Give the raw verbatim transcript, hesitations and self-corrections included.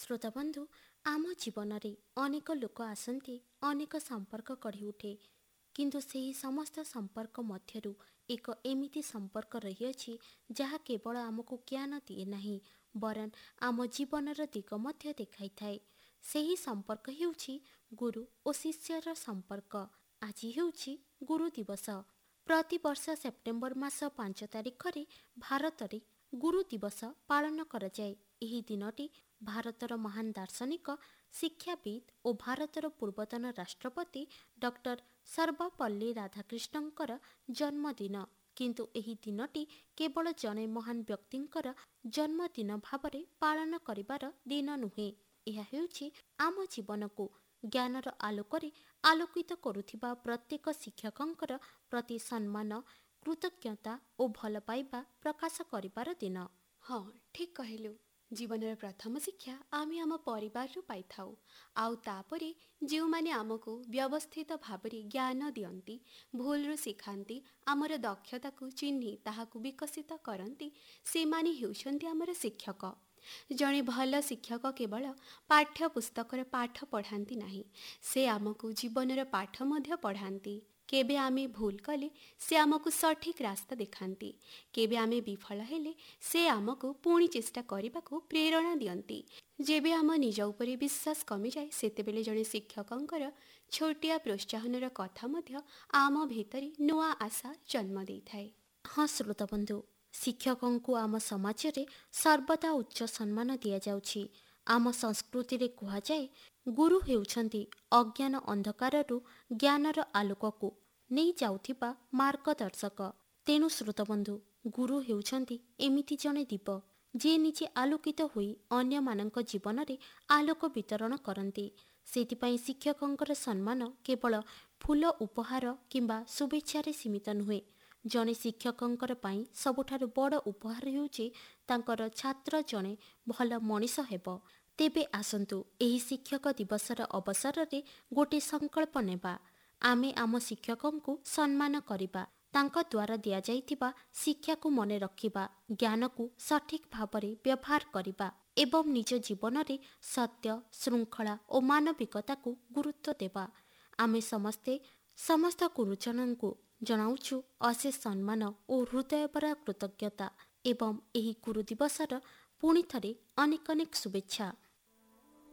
ଶ୍ରୋତା ବନ୍ଧୁ, ଆମ ଜୀବନରେ ଅନେକ ଲୋକ ଆସନ୍ତି, ଅନେକ ସମ୍ପର୍କ ଗଢ଼ି ଉଠେ। କିନ୍ତୁ ସେହି ସମସ୍ତ ସମ୍ପର୍କ ମଧ୍ୟରୁ ଏକ ଏମିତି ସମ୍ପର୍କ ରହିଅଛି ଯାହା କେବଳ ଆମକୁ ଜ୍ଞାନ ଦିଏ ନାହିଁ, ବରଂ ଆମ ଜୀବନର ଦିଗ ମଧ୍ୟ ଦେଖାଇଥାଏ। ସେହି ସମ୍ପର୍କ ହେଉଛି ଗୁରୁ ଓ ଶିଷ୍ୟର ସମ୍ପର୍କ। ଆଜି ହେଉଛି ଗୁରୁ ଦିବସ। ପ୍ରତିବର୍ଷ ସେପ୍ଟେମ୍ବର ମାସ ପାଞ୍ଚ ତାରିଖରେ ଭାରତରେ ଗୁରୁ ଦିବସ ପାଳନ କରାଯାଏ। ଏହି ଦିନଟି ଭାରତର ମହାନ ଦାର୍ଶନିକ, ଶିକ୍ଷାବିତ୍ ଓ ଭାରତର ପୂର୍ବତନ ରାଷ୍ଟ୍ରପତି ଡକ୍ଟର ସର୍ବପଲ୍ଲୀ ରାଧାକ୍ରିଷ୍ଣଙ୍କର ଜନ୍ମଦିନ। କିନ୍ତୁ ଏହି ଦିନଟି କେବଳ ଜଣେ ମହାନ ବ୍ୟକ୍ତିଙ୍କର ଜନ୍ମଦିନ ଭାବରେ ପାଳନ କରିବାର ଦିନ ନୁହେଁ। ଏହା ହେଉଛି ଆମ ଜୀବନକୁ ଜ୍ଞାନର ଆଲୋକରେ ଆଲୋକିତ କରୁଥିବା ପ୍ରତ୍ୟେକ ଶିକ୍ଷକଙ୍କର ପ୍ରତି ସମ୍ମାନ, କୃତଜ୍ଞତା ଓ ଭଲ ପାଇବା ପ୍ରକାଶ କରିବାର ଦିନ। ହଁ, ଠିକ୍ କହିଲୁ। ଜୀବନର ପ୍ରଥମ ଶିକ୍ଷା ଆମେ ଆମ ପରିବାରରୁ ପାଇଥାଉ। ଆଉ ତାପରେ ଯେଉଁମାନେ ଆମକୁ ବ୍ୟବସ୍ଥିତ ଭାବରେ ଜ୍ଞାନ ଦିଅନ୍ତି, ଭୁଲରୁ ଶିଖାନ୍ତି, ଆମର ଦକ୍ଷତାକୁ ଚିହ୍ନି ତାହାକୁ ବିକଶିତ କରନ୍ତି, ସେମାନେ ହେଉଛନ୍ତି ଆମର ଶିକ୍ଷକ। ଜଣେ ଭଲ ଶିକ୍ଷକ କେବଳ ପାଠ୍ୟପୁସ୍ତକର ପାଠ ପଢ଼ାନ୍ତି ନାହିଁ, ସେ ଆମକୁ ଜୀବନର ପାଠ ମଧ୍ୟ ପଢ଼ାନ୍ତି। କେବେ ଆମେ ଭୁଲ କଲେ ସେ ଆମକୁ ସଠିକ୍ ରାସ୍ତା ଦେଖାନ୍ତି। କେବେ ଆମେ ବିଫଳ ହେଲେ ସେ ଆମକୁ ପୁଣି ଚେଷ୍ଟା କରିବାକୁ ପ୍ରେରଣା ଦିଅନ୍ତି। ଯେବେ ଆମ ନିଜ ଉପରେ ବିଶ୍ୱାସ କମିଯାଏ, ସେତେବେଳେ ଜଣେ ଶିକ୍ଷକଙ୍କର ଛୋଟିଆ ପ୍ରୋତ୍ସାହନର କଥା ମଧ୍ୟ ଆମ ଭିତରେ ନୂଆ ଆଶା ଜନ୍ମ ଦେଇଥାଏ। ହଁ ଶ୍ରୋତାବନ୍ଧୁ, ଶିକ୍ଷକଙ୍କୁ ଆମ ସମାଜରେ ସର୍ବଦା ଉଚ୍ଚ ସମ୍ମାନ ଦିଆଯାଉଛି। ଆମ ସଂସ୍କୃତିରେ କୁହାଯାଏ, ଗୁରୁ ହେଉଛନ୍ତି ଅଜ୍ଞାନ ଅନ୍ଧକାରରୁ ଜ୍ଞାନର ଆଲୋକକୁ ନେଇ ଯାଉଥିବା ମାର୍ଗଦର୍ଶକ। ତେଣୁ ଶ୍ରୋତବନ୍ଧୁ, ଗୁରୁ ହେଉଛନ୍ତି ଏମିତି ଜଣେ ଦୀପ, ଯିଏ ନିଜେ ଆଲୋକିତ ହୋଇ ଅନ୍ୟମାନଙ୍କ ଜୀବନରେ ଆଲୋକ ବିତରଣ କରନ୍ତି। ସେଥିପାଇଁ ଶିକ୍ଷକଙ୍କର ସମ୍ମାନ କେବଳ ଫୁଲ ଉପହାର କିମ୍ବା ଶୁଭେଚ୍ଛାରେ ସୀମିତ ନୁହେଁ। ଜଣେ ଶିକ୍ଷକଙ୍କର ପାଇଁ ସବୁଠାରୁ ବଡ଼ ଉପହାର ହେଉଛି ତାଙ୍କର ଛାତ୍ର ଜଣେ ଭଲ ମଣିଷ ହେବ। ତେବେ ଆସନ୍ତୁ, ଏହି ଶିକ୍ଷକ ଦିବସର ଅବସରରେ ଗୋଟିଏ ସଂକଳ୍ପ ନେବା। ଆମେ ଆମ ଶିକ୍ଷକଙ୍କୁ ସମ୍ମାନ କରିବା, ତାଙ୍କ ଦ୍ୱାରା ଦିଆଯାଇଥିବା ଶିକ୍ଷାକୁ ମନେ ରଖିବା, ଜ୍ଞାନକୁ ସଠିକ୍ ଭାବରେ ବ୍ୟବହାର କରିବା ଏବଂ ନିଜ ଜୀବନରେ ସତ୍ୟ, ଶୃଙ୍ଖଳା ଓ ମାନବିକତାକୁ ଗୁରୁତ୍ୱ ଦେବା। ଆମେ ସମସ୍ତେ ସମସ୍ତ ଗୁରୁଜନଙ୍କୁ ଜଣାଉଛୁ ଅଶେଷ ସମ୍ମାନ ଓ ହୃଦୟଭରା କୃତଜ୍ଞତା ଏବଂ ଏହି ଗୁରୁ ଦିବସର ପୁଣି ଥରେ ଅନେକ ଅନେକ ଶୁଭେଚ୍ଛା।